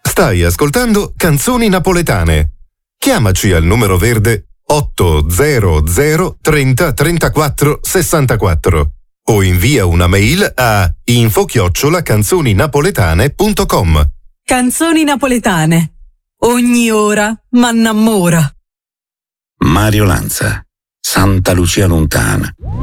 Stai ascoltando Canzoni Napoletane. Chiamaci al numero verde 800 30 34 64 o invia una mail a info@canzoninapoletane.com. Canzoni Napoletane. Ogni ora m'annamora. Mario Lanza, Santa Lucia Lontana.